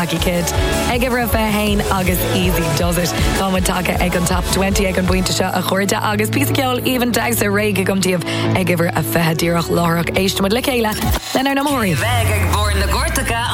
Jackie Kidd. Ag ever a hain agus easy does it. Come take ag on top 20 ag on buinte seo a chuirde agus pí ceol even tags a réig gomtíomh ag ever a fehe díoch lárach éist mud le chéile. Lenar na móí. Bheith ag bór na gortacha